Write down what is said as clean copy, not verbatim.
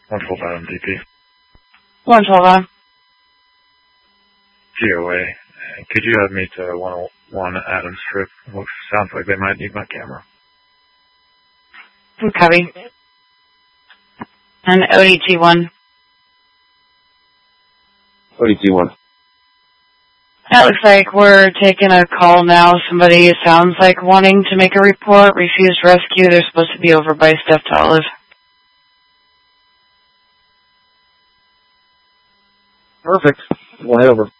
112 Adam DP. 112 Adam. GOA. Could you have me to 101 Adam Strip? Sounds like they might need my camera. Copy. And ODT1. ODT1. That looks like we're taking a call now. Somebody sounds like wanting to make a report. Refused rescue. They're supposed to be over by Steph to Olive. Perfect. We'll head over.